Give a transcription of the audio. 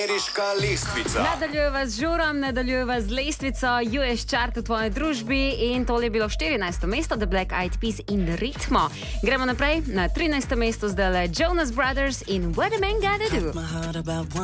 Ameriška lestvica. Nadaljujeva z žurom, nadaljujeva z lestvico US Chart v tvoji družbi in to je bilo 14. mesto The Black Eyed Peas in Ritmo. Gremo naprej na 13. mesto zdaj le Jonas Brothers in What a Man Gotta Do.